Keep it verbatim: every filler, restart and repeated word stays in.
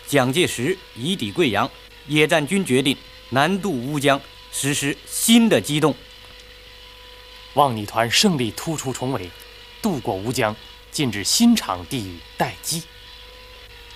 蒋介石以抵贵阳，野战军决定南渡乌江，实施新的机动。 望你团胜利突出重围，渡过乌江，进至新场地域待机。